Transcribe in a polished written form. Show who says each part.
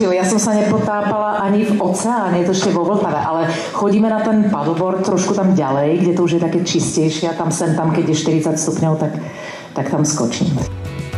Speaker 1: Ja som sa nepotápala ani v oceáne, to ešte vo Vltave, ale chodíme na ten paddleboard trošku tam ďalej, kde to už je také čistejšie a tam sem tam, keď je 40 stupňov, tak tam skočím.